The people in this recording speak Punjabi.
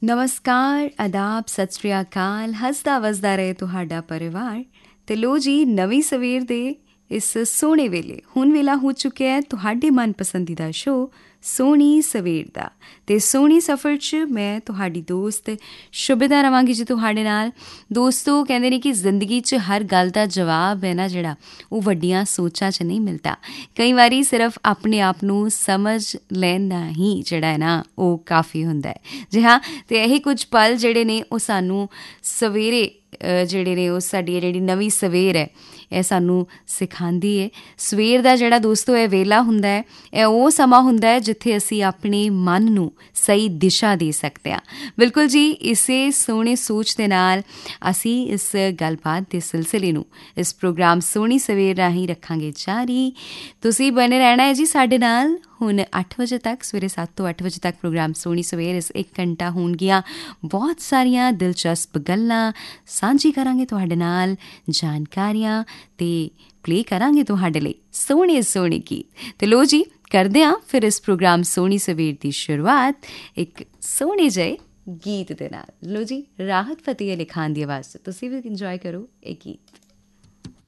ਨਮਸਕਾਰ, ਆਦਾਬ, ਸਤਿ ਸ਼੍ਰੀ ਅਕਾਲ। ਹੱਸਦਾ ਵਸਦਾ ਰਹੇ ਤੁਹਾਡਾ ਪਰਿਵਾਰ। ਤੇ ਲੋ ਜੀ, ਨਵੀਂ ਸਵੇਰ ਦੇ ਇਸ ਸੋਹਣੇ ਵੇਲੇ ਹੁਣ ਵੇਲਾ ਹੋ ਚੁੱਕਿਆ ਹੈ ਤੁਹਾਡੇ ਮਨਪਸੰਦੀਦਾ ਸ਼ੋਅ ਸੋਹਣੀ ਸਵੇਰ ਦਾ। ਅਤੇ ਸੋਹਣੀ ਸਫ਼ਰ 'ਚ ਮੈਂ ਤੁਹਾਡੀ ਦੋਸਤ ਸ਼ੁਭਿਤਾ ਰਵਾਂਗੀ ਜੀ ਤੁਹਾਡੇ ਨਾਲ। ਦੋਸਤੋ, ਕਹਿੰਦੇ ਨੇ ਕਿ ਜ਼ਿੰਦਗੀ 'ਚ ਹਰ ਗੱਲ ਦਾ ਜਵਾਬ ਹੈ ਨਾ ਜਿਹੜਾ, ਉਹ ਵੱਡੀਆਂ ਸੋਚਾਂ 'ਚ ਨਹੀਂ ਮਿਲਦਾ। ਕਈ ਵਾਰੀ ਸਿਰਫ ਆਪਣੇ ਆਪ ਨੂੰ ਸਮਝ ਲੈਣਾ ਹੀ ਜਿਹੜਾ ਹੈ ਨਾ, ਉਹ ਕਾਫੀ ਹੁੰਦਾ ਹੈ। ਜੀ ਹਾਂ, ਅਤੇ ਇਹੀ ਕੁਝ ਪਲ ਜਿਹੜੇ ਨੇ ਉਹ ਸਾਨੂੰ ਸਵੇਰੇ ਜਿਹੜੇ ਨੇ ਉਹ ਸਾਡੀ ਜਿਹੜੀ ਨਵੀਂ ਸਵੇਰ ਹੈ ਇਹ ਸਾਨੂੰ ਸਿਖਾਉਂਦੀ ਹੈ। ਸਵੇਰ ਦਾ ਜਿਹੜਾ ਦੋਸਤੋ ਇਹ ਵੇਲਾ ਹੁੰਦਾ ਹੈ, ਇਹ ਉਹ ਸਮਾਂ ਹੁੰਦਾ ਹੈ ਜਿੱਥੇ ਅਸੀਂ ਆਪਣੇ ਮਨ ਨੂੰ ਸਹੀ ਦਿਸ਼ਾ ਦੇ ਸਕਦੇ ਹਾਂ। ਬਿਲਕੁਲ ਜੀ, ਇਸੇ ਸੋਹਣੇ ਸੋਚ ਦੇ ਨਾਲ ਅਸੀਂ ਇਸ ਗੱਲਬਾਤ ਦੇ ਸਿਲਸਿਲੇ ਨੂੰ ਇਸ ਪ੍ਰੋਗਰਾਮ ਸੋਹਣੀ ਸਵੇਰ ਰਾਹੀਂ ਰੱਖਾਂਗੇ ਜਾਰੀ। ਤੁਸੀਂ ਬਣੇ ਰਹਿਣਾ ਹੈ ਜੀ ਸਾਡੇ ਨਾਲ। ਹੁਣ 8 ਵਜੇ ਤੱਕ, ਸਵੇਰੇ 7 ਤੋਂ 8 ਵਜੇ ਤੱਕ ਪ੍ਰੋਗਰਾਮ ਸੋਹਣੀ ਸਵੇਰ ਇਸ 1 ਘੰਟਾ ਹੋਣਗੀਆਂ ਬਹੁਤ ਸਾਰੀਆਂ ਦਿਲਚਸਪ ਗੱਲਾਂ ਸਾਂਝੀ ਕਰਾਂਗੇ ਤੁਹਾਡੇ ਨਾਲ, ਜਾਣਕਾਰੀਆਂ, ਅਤੇ ਪਲੇ ਕਰਾਂਗੇ ਤੁਹਾਡੇ ਲਈ ਸੋਹਣੇ ਸੋਹਣੇ ਗੀਤ। ਅਤੇ ਲੋ ਜੀ, ਕਰਦੇ ਹਾਂ ਫਿਰ ਇਸ ਪ੍ਰੋਗਰਾਮ ਸੋਹਣੀ ਸਵੇਰ ਦੀ ਸ਼ੁਰੂਆਤ ਇੱਕ ਸੋਹਣੇ ਜਿਹੇ ਗੀਤ ਦੇ ਨਾਲ। ਲੋ ਜੀ, ਰਾਹਤ ਫਤਿਹ ਅਲੀ ਖਾਨ ਦੀ ਆਵਾਜ਼ 'ਚ ਤੁਸੀਂ ਵੀ ਇੰਜੋਏ ਕਰੋ ਇਹ ਗੀਤ।